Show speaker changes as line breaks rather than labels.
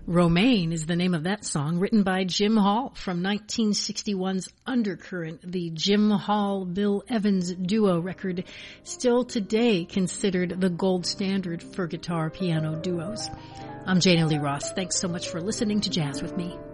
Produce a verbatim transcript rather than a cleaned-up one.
Romaine is the name of that song, written by Jim Hall from nineteen sixty-one's Undercurrent, the Jim Hall-Bill Evans duo record, still today considered the gold standard for guitar-piano duos. I'm Jana Lee Ross. Thanks so much for listening to Jazz with Me.